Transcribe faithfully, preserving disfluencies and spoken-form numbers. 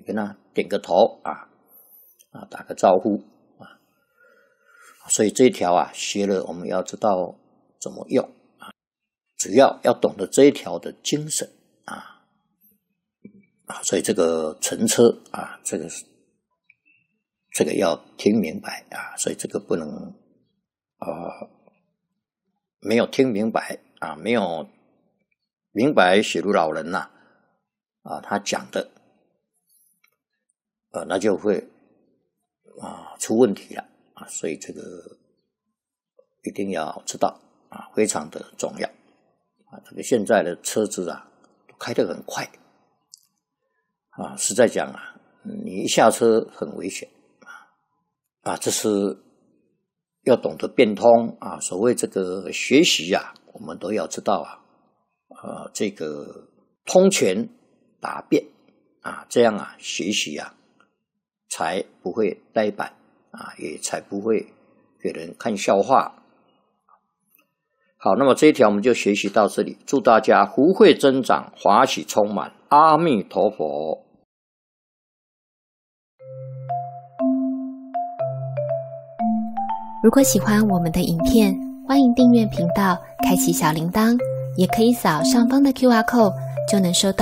跟他点个头啊啊，打个招呼啊。所以这一条啊学了，我们要知道怎么用啊，主要要懂得这一条的精神啊啊，所以这个乘车啊，这个这个要听明白啊，所以这个不能呃没有听明白啊，没有明白写入老人呐 啊, 啊他讲的，呃那就会啊出问题了啊，所以这个一定要知道啊，非常的重要啊。这个现在的车子啊开得很快啊，实在讲啊，你一下车很危险啊啊，这是要懂得变通啊。所谓这个学习啊，我们都要知道啊，呃，这个通权达变啊，这样啊学习啊才不会呆板啊，也才不会给人看笑话。好，那么这一条我们就学习到这里，祝大家福慧增长，法喜充满，阿弥陀佛。 如果喜欢我们的影片，欢迎订阅频道，开启小铃铛，也可以扫上方的 Q R code，就能收到